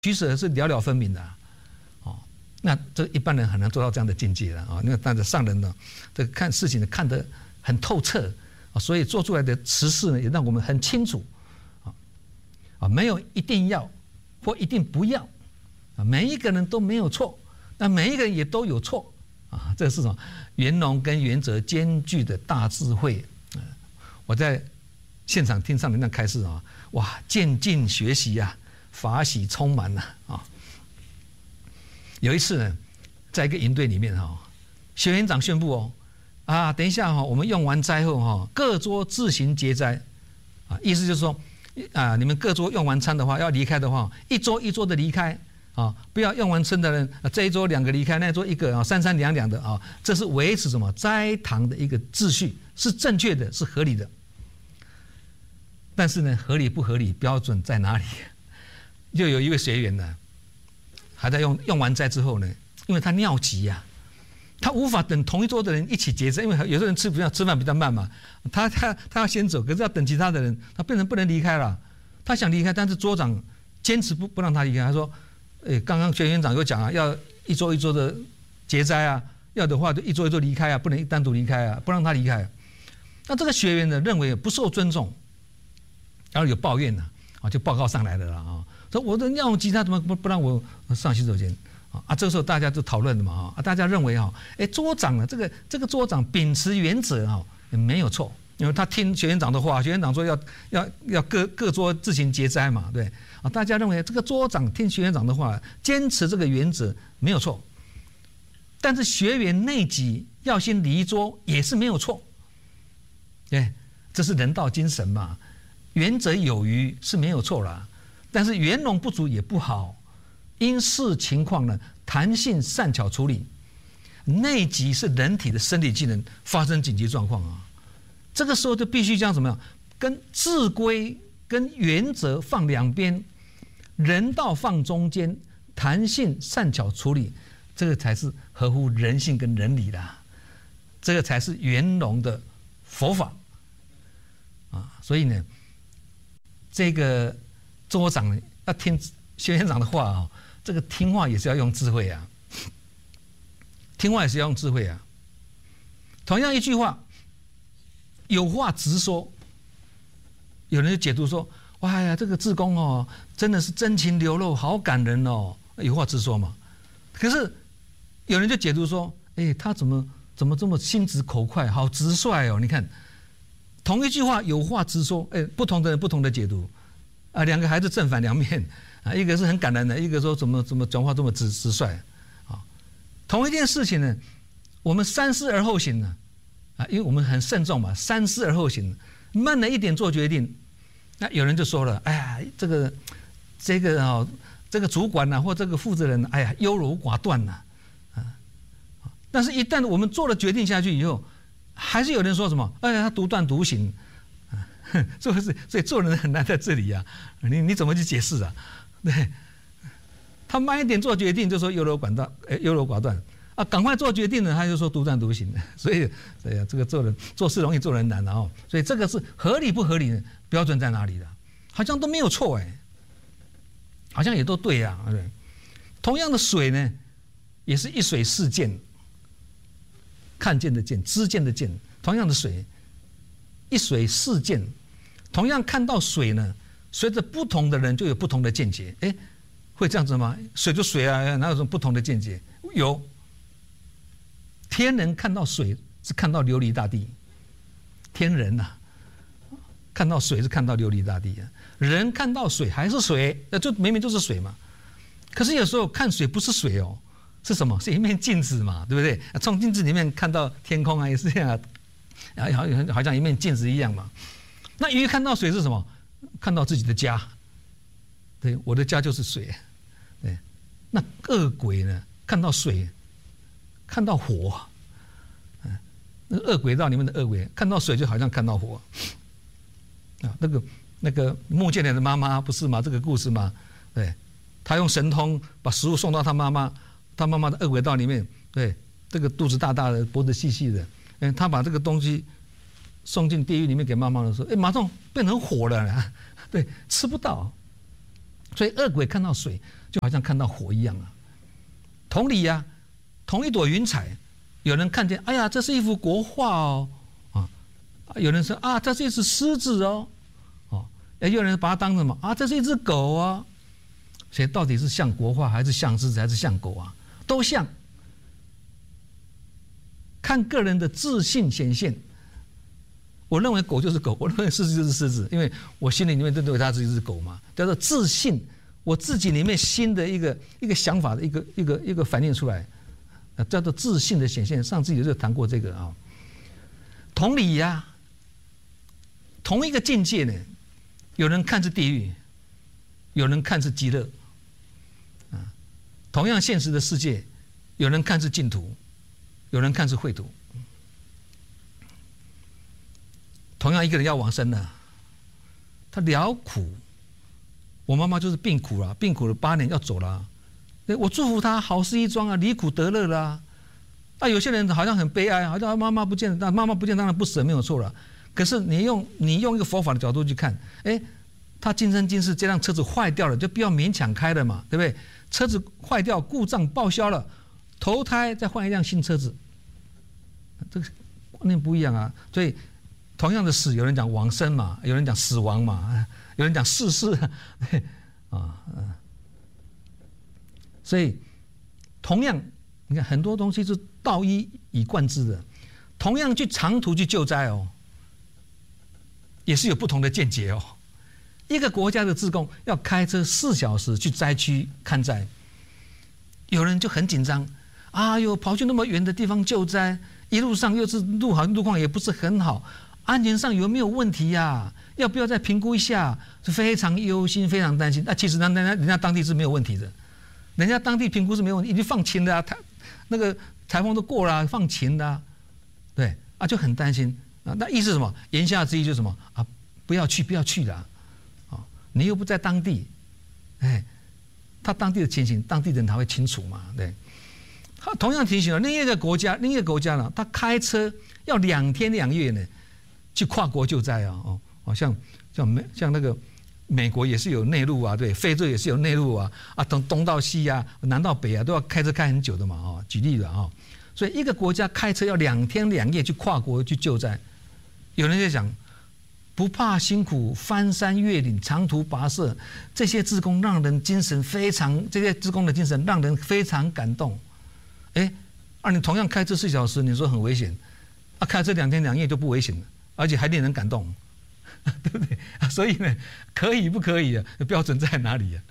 取舍是了了分明的，哦，那这一般人很难做到这样的境界了啊。那但是上人呢，这个看事情呢看得很透彻啊，所以做出来的实事呢也让我们很清楚啊，没有一定要或一定不要啊，每一个人都没有错，那每一个人也都有错啊，这是什么？圆融跟原则兼具的大智慧。我在现场听上人那开示啊，哇，渐进学习啊，法喜充满了啊。有一次呢，在一个营队里面哈，学员长宣布啊，等一下哈，我们用完斋后哈，各桌自行结斋啊，意思就是说啊，你们各桌用完餐的话，要离开的话，一桌一桌的离开啊，不要用完餐的人这一桌2个离开，那一桌1个啊，3、3、2、2的啊，这是维持什么斋堂的一个秩序，是正确的，是合理的。但是呢，合理不合理，标准在哪里？就有一位学员呢，还在用完斋之后呢，因为他尿急呀，他无法等同一桌的人一起结斋，因为有的人吃饭比较慢嘛，他要先走，可是要等其他的人，他变成不能离开了。他想离开，但是桌长坚持不让他离开。他说：“刚刚学员长有讲啊，要一桌一桌的结斋啊，要的话就一桌一桌离开啊，不能单独离开啊，不让他离开。”那这个学员呢，认为不受尊重。然后有抱怨呢，啊，就报告上来了啦啊，说我的尿急，他怎么不让我上洗手间啊？这个时候大家就讨论了嘛啊，大家认为桌长呢，这个桌长秉持原则没有错，因为他听学员长的话，学员长说要各桌自行结斋嘛，对啊，大家认为这个桌长听学员长的话，坚持这个原则没有错，但是学员内急要先离桌也是没有错，对，这是人道精神嘛。原则有余是没有错啦，但是圆融不足也不好，因视情况呢，弹性善巧处理。内急是人体的生理机能发生紧急状况啊，这个时候就必须将怎么样，跟自规跟原则放两边，人道放中间，弹性善巧处理，这个才是合乎人性跟人理的，这个才是圆融的佛法啊，所以呢。这个桌长要听学员长的话啊，这个听话也是要用智慧啊，听话也是要用智慧啊。同样一句话，有话直说，有人就解读说，哇呀，这个志工真的是真情流露，好感人哦，有话直说嘛。可是有人就解读说，他怎么这么心直口快，好直率哦，你看。同一句话有话直说，不同的人不同的解读，啊，两个还是正反两面啊，一个是很感人的，一个说怎么讲话这么直率啊。同一件事情呢，我们三思而后行呢，啊，因为我们很慎重嘛，三思而后行，慢了一点做决定。那有人就说了，哎呀，这个主管呐，或这个负责人，哎呀，优柔寡断呐，啊，但是一旦我们做了决定下去以后。还是有人说什么？他独断独行，所以做人很难在这里呀、啊。你怎么去解释啊？对，他慢一点做决定就说优柔寡断啊，赶快做决定呢他就说独断独行。所以这个做事容易做人难啊。所以这个是合理不合理的标准在哪里的？好像都没有错好像也都对呀、啊。对，同样的水呢，也是一水四见。看见的见，知见的见，同样的水，一水四见，同样看到水呢，随着不同的人就有不同的见解，会这样子吗？水就水啊，哪有什么不同的见解？有，天人看到水是看到琉璃大地，天人呐、看到水是看到琉璃大地啊，人看到水还是水，就明明就是水嘛，可是有时候看水不是水哦。是什么？是一面镜子嘛，对不对？从镜子里面看到天空啊，也是这样啊，好像一面镜子一样嘛。那鱼看到水是什么？看到自己的家，对，我的家就是水，对。那恶鬼呢？看到水，看到火，那恶鬼道里面的恶鬼看到水就好像看到火啊。那个穆建连的妈妈不是吗？这个故事吗？对，他用神通把食物送到他妈妈。他妈妈的恶鬼道里面，对，这个肚子大大的，脖子细细的，他把这个东西送进地狱里面给妈妈的时候，马上变成火了，对，吃不到。所以恶鬼看到水就好像看到火一样啊。同理呀，同一朵云彩，有人看见，哎呀，这是一幅国画哦，啊，有人说啊，这是一只狮子哦，哦，也有人把它当什么啊，这是一只狗啊。所以到底是像国画还是像狮子还是像狗啊？都像，看个人的自信显现。我认为狗就是狗，我认为狮子就是狮子，因为我心里面认为它是一只狗嘛，叫做自信，我自己里面新的一个想法的一个反映出来，叫做自信的显现。上次也就谈过这个啊。同理呀，同一个境界呢，有人看是地狱，有人看是极乐，啊，同样现实的世界，有人看是净土，有人看是秽土。同样一个人要往生了，他了苦，我妈妈就是病苦了，病苦了8年要走了，我祝福他好事一桩啊，离苦得乐啦。啊，有些人好像很悲哀，好像妈妈不见了，那妈妈不见当然不舍没有错了。可是你用一个佛法的角度去看，他今生今世这辆车子坏掉了，就不要勉强开了嘛，对不对？车子坏掉故障报销了，投胎再换一辆新车子，这个观念不一样啊，所以。同样的死，有人讲往生嘛，有人讲死亡嘛，有人讲世事所以同样，你看很多东西是道一以贯之的。同样去长途去救灾哦，也是有不同的见解哦。一个国家的志工要开车4小时去灾区看灾，有人就很紧张，跑去那么远的地方救灾，一路上又是路况也不是很好。安全上有没有问题呀？要不要再评估一下？是非常忧心，非常担心。其实人家当地是没有问题的，人家当地评估是没有问题，已经放晴了那个台风都过了，放晴了，对就很担心那意思是什么？言下之意就是什么不要去了你又不在当地，他当地的情形，当地人他会清楚嘛？对，他同样提醒了另一个国家呢，他开车要2天2夜呢。去跨国救灾像那个美国也是有内陆啊，对，非洲也是有内陆啊，从东到西啊，南到北啊，都要开车开很久的嘛举例了所以一个国家开车要2天2夜去跨国去救灾，有人在讲不怕辛苦，翻山越岭，长途跋涉，这些志工让人精神非常，这些志工的精神让人非常感动。你同样开车4小时，你说很危险，开车2天2夜就不危险了。而且还令人感动，对不对？所以呢，可以不可以标准在哪里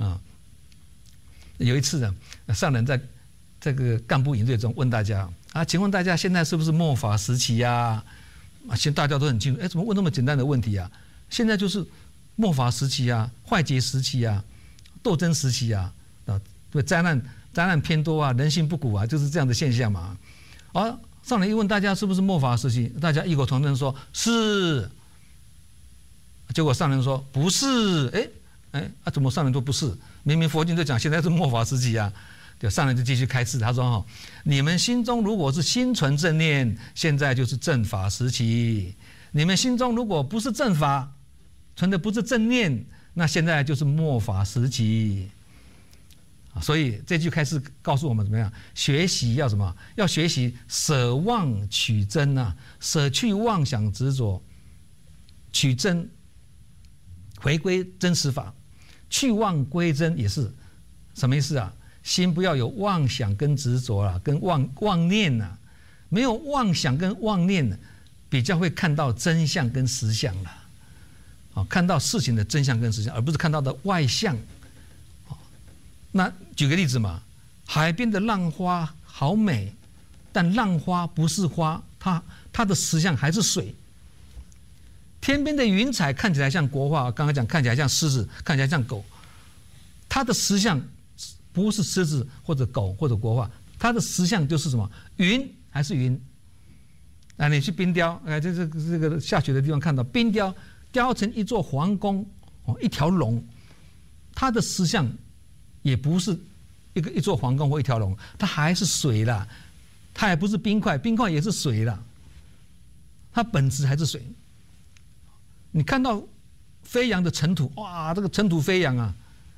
有一次上人在这个干部营队中问大家请问大家现在是不是末法时期呀？现在大家都很清楚，怎么问那么简单的问题啊？现在就是末法时期啊，坏劫时期啊，斗争时期啊，灾难偏多啊，人心不古啊，就是这样的现象嘛。上人一问大家是不是末法时期，大家异口同声说是。结果上人说不是，怎么上人说不是？明明佛经就讲现在是末法时期啊。上人就继续开示，他说你们心中如果是心存正念，现在就是正法时期；你们心中如果不是正法，存的不是正念，那现在就是末法时期。所以这句开始告诉我们怎么样学习要什么？要学习舍妄取真舍去妄想执着，取真，回归真实法，去妄归真也是什么意思啊？心不要有妄想跟执着跟妄念没有妄想跟妄念比较会看到真相跟实相看到事情的真相跟实相，而不是看到的外相。那举个例子嘛，海边的浪花好美，但浪花不是花，它的实相还是水。天边的云彩看起来像国画，刚刚讲看起来像狮子，看起来像狗，它的实相不是狮子或者狗或者国画，它的实相就是什么？云还是云。你去冰雕，这个下雪的地方看到冰雕雕成一座皇宫一条龙，它的实相也不是一座皇宫或一条龙，它还是水啦，它也不是冰块，冰块也是水啦，它本质还是水。你看到飞扬的尘土，哇，这个尘土飞扬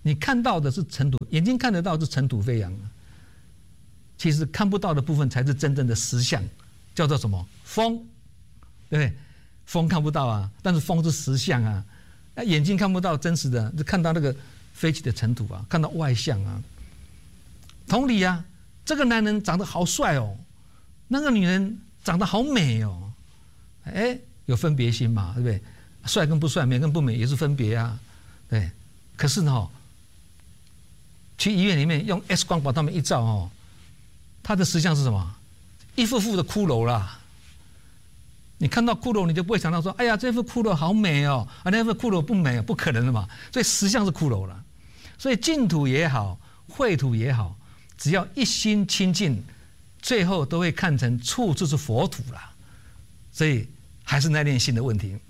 你看到的是尘土，眼睛看得到是尘土飞扬，其实看不到的部分才是真正的实相，叫做什么？风，对不对？风看不到啊，但是风是实相啊。眼睛看不到真实的，就看到那个飞起的尘土啊，看到外相啊。同理啊，这个男人长得好帅哦，那个女人长得好美哦，哎，有分别心嘛，对不对？帅跟不帅，美跟不美也是分别啊，对。可是呢，去医院里面用 X 光把他们一照哦，他的实相是什么？一副副的骷髅啦。你看到骷髅，你就不会想到说，哎呀，这副骷髅好美哦，啊，那副骷髅不美，不可能的嘛。所以实相是骷髅了。所以净土也好，秽土也好，只要一心清净，最后都会看成处处是佛土了。所以还是那念心的问题。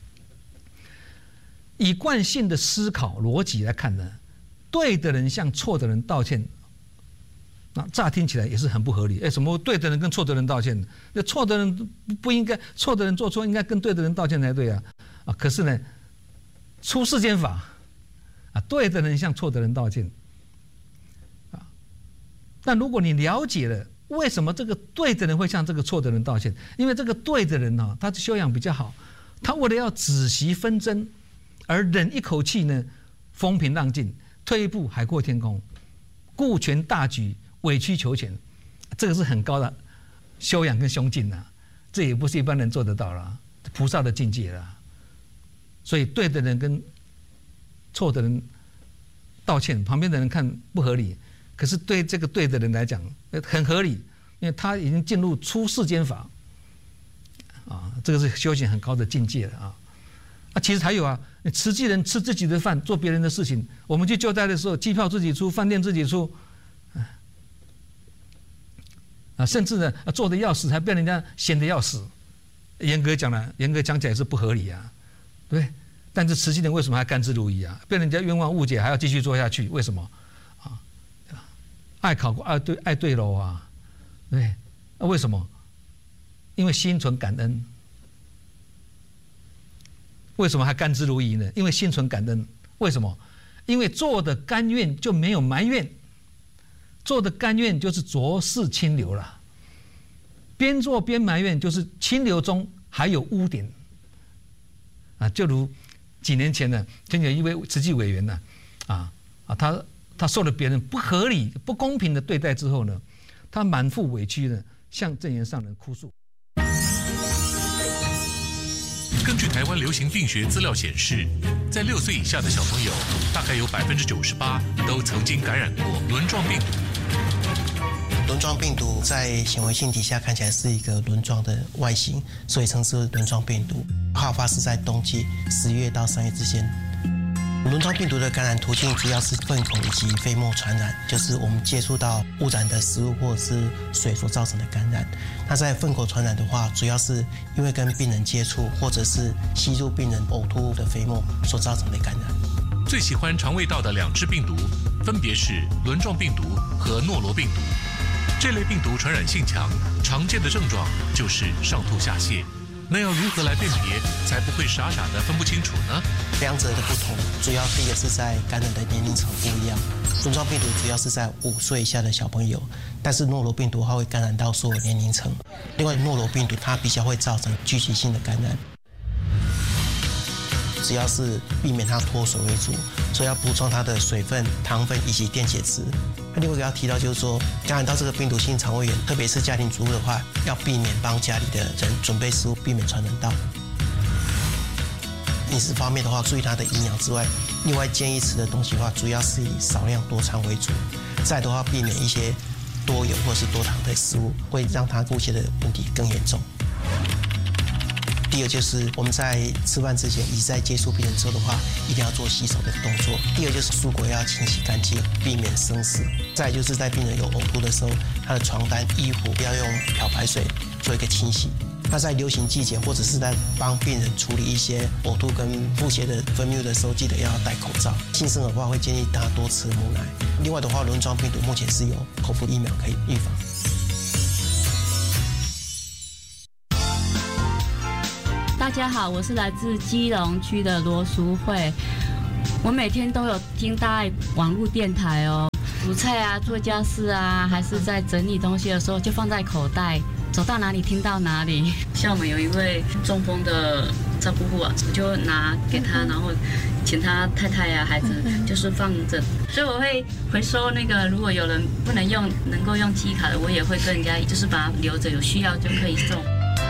以惯性的思考逻辑来看呢，对的人向错的人道歉，那乍听起来也是很不合理。哎，什么对的人跟错的人道歉？那错的人不应该，错的人做错应该跟对的人道歉才对啊！啊，可是呢，出世间法啊，对的人向错的人道歉啊。但如果你了解了为什么这个对的人会向这个错的人道歉，因为这个对的人呢，他的修养比较好，他为了要止息纷争，而忍一口气呢，风平浪静，退一步海阔天空，顾全大局。委曲求全，这个是很高的修养跟胸襟呐，这也不是一般人做得到了，菩萨的境界了。所以对的人跟错的人道歉，旁边的人看不合理，可是对这个对的人来讲很合理，因为他已经进入出世间法啊，这个是修行很高的境界了啊。啊，其实还有啊，慈济人吃自己的饭，做别人的事情，我们去救灾的时候，机票自己出，饭店自己出。啊，甚至呢，做的要死，还被人家嫌得要死。严格讲起来是不合理啊，对不对？但是慈济人为什么还甘之如饴啊？被人家冤枉误解，还要继续做下去，为什么？啊，爱考过爱对喽啊，对，那为什么？因为心存感恩。为什么还甘之如饴呢？因为心存感恩。为什么？因为做的甘愿就没有埋怨。做的甘愿就是浊世清流了，边做边埋怨就是清流中还有污点啊！就如几年前呢，曾有一位慈济委员呢，他受了别人不合理、不公平的对待之后呢，他满腹委屈呢，向证严上人哭诉。 根据台湾流行病学资料显示，在6岁以下的小朋友，大概有98%都曾经感染过轮状病毒。 轮状病毒在显微镜底下看起来是一个轮状的外形，所以称之为轮状病毒。好发是在冬季10月到3月之间。轮状病毒的感染途径主要是粪口以及飞沫传染，就是我们接触到污染的食物或者是水所造成的感染。那在粪口传染的话，主要是因为跟病人接触，或者是吸入病人呕吐的飞沫所造成的感染。 最喜欢肠胃道的2只病毒，分别是轮状病毒和诺罗病毒。这类病毒传染性强，常见的症状就是上吐下泻。那要如何来辨别，才不会傻傻的分不清楚呢？ 两者的不同，主要第一个是在感染的年龄层不一样。轮状病毒主要是在5岁以下的小朋友，但是诺罗病毒它会感染到所有年龄层。另外，诺罗病毒它比较会造成聚集性的感染，只要是避免它脱水为主，所以要补充它的水分、糖分以及电解质。那另外一个要提到就是说，感染到这个病毒性肠胃炎，特别是家庭主妇的话，要避免帮家里的人准备食物，避免传染到。饮食方面的话，注意它的营养之外，另外建议吃的东西的话，主要是以少量多餐为主。再的话，避免一些多油或是多糖的食物，会让它腹泻的问题更严重。第二就是我们在吃饭之前，以及在接触病人之后的话，一定要做洗手的动作。第二就是漱口要清洗干净，避免生死。再来就是在病人有呕吐的时候，他的床单、衣服要用漂白水做一个清洗。那在流行季节或者是在帮病人处理一些呕吐跟腹泻的分泌的时候，记得要戴口罩。新生儿的话会建议他多吃母奶。另外的话，轮状病毒目前是有口服疫苗可以预防。 大家好，我是来自基隆区的罗淑慧。 我每天都有听大爱网络电台哦，煮菜啊、做家事啊，还是在整理东西的时候，就放在口袋，走到哪里听到哪里。像我们有一位中风的照顾户啊，我就拿给他，然后请他太太呀、孩子就是放着，所以我会回收那个，如果有人不能用，能够用记忆卡的，我也会跟人家就是把它留着，有需要就可以送。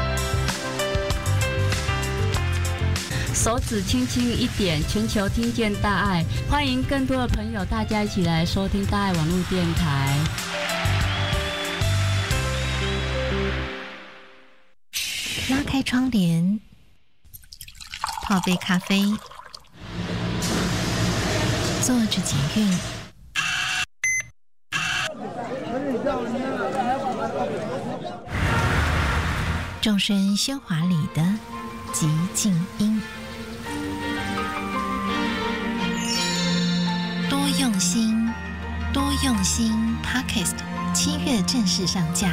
手指轻轻一点，全球听见大爱，欢迎更多的朋友，大家一起来收听大爱网络电台。 拉开窗帘，泡杯咖啡，坐着捷运，众生喧哗里的寂静音。多用心，多用心 Podcast 7月正式上架。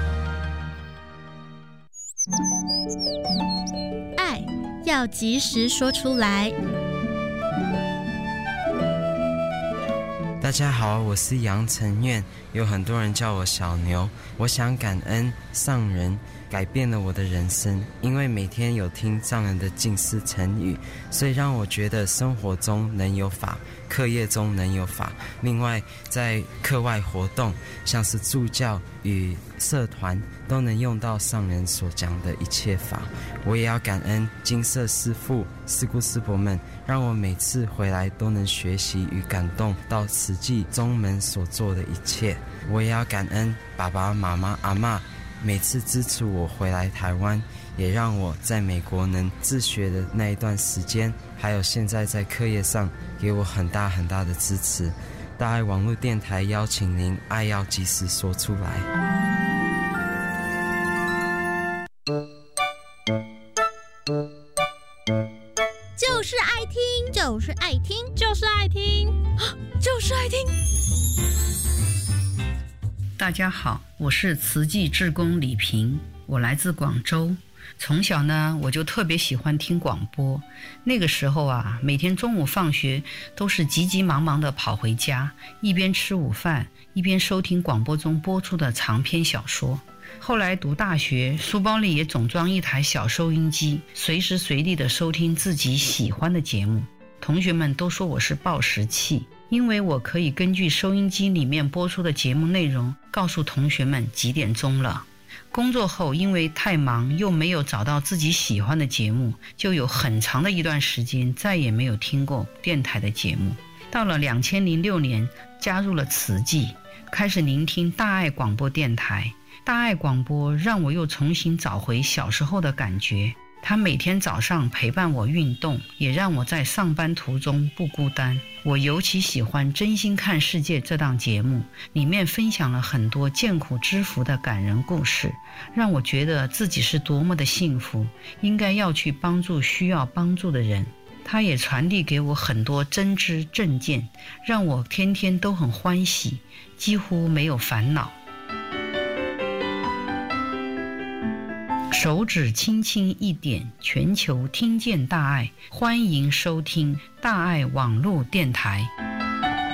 爱要及时说出来。 大家好，我是杨承愿，有很多人叫我小牛。我想感恩上人改变了我的人生，因为每天有听上人的近似成语，所以让我觉得生活中能有法，课业中能有法。另外在课外活动，像是助教与社团，都能用到上人所讲的一切法。我也要感恩金色师父、师姑师伯们，让我每次回来都能学习与感动到慈济宗门所做的一切。我也要感恩爸爸妈妈阿嬷，每次支持我回来台湾，也让我在美国能自学的那一段时间，还有现在在课业上给我很大很大的支持。大爱网络电台邀请您，爱要及时说出来。 就是爱听，就是爱听，就是爱听，就是爱听。 大家好，我是慈济志工李平，我来自广州。从小呢，我就特别喜欢听广播。那个时候啊，每天中午放学都是急急忙忙地跑回家，一边吃午饭，一边收听广播中播出的长篇小说。后来读大学，书包里也总装一台小收音机，随时随地地收听自己喜欢的节目。同学们都说我是报时器，因为我可以根据收音机里面播出的节目内容，告诉同学们几点钟了。工作后因为太忙，又没有找到自己喜欢的节目，就有很长的一段时间再也没有听过电台的节目。到了2006年，加入了慈济，开始聆听大爱广播电台。大爱广播让我又重新找回小时候的感觉，它每天早上陪伴我运动，也让我在上班途中不孤单。我尤其喜欢《真心看世界》这档节目，里面分享了很多见苦知福的感人故事，让我觉得自己是多么的幸福，应该要去帮助需要帮助的人。它也传递给我很多真知正见，让我天天都很欢喜，几乎没有烦恼。手指轻轻一点，全球听见大爱，欢迎收听大爱网络电台。